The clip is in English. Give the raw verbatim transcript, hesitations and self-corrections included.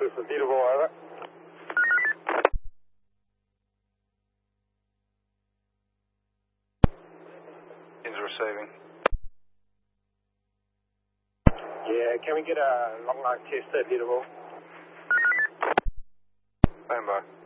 This is Beautiful, over. Is receiving. Yeah, can we get a long line test at Beautiful? Stand by.